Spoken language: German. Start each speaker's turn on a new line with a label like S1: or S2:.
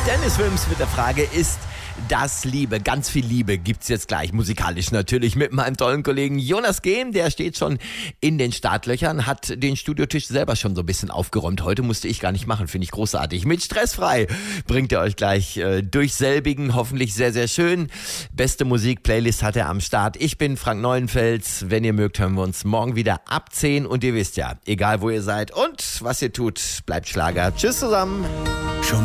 S1: Dennis Wilms mit der Frage, ist das Liebe? Ganz viel Liebe gibt's jetzt gleich, musikalisch natürlich, mit meinem tollen Kollegen Jonas Gehm. Der steht schon in den Startlöchern, hat den Studiotisch selber schon so ein bisschen aufgeräumt. Heute musste ich gar nicht machen, finde ich großartig. Mit Stressfrei bringt er euch gleich durch selbigen, hoffentlich sehr, sehr schön. Beste Musik-Playlist hat er am Start. Ich bin Frank Neuenfels. Wenn ihr mögt, hören wir uns morgen wieder ab 10. Und ihr wisst ja, egal wo ihr seid und was ihr tut, bleibt Schlager. Tschüss zusammen.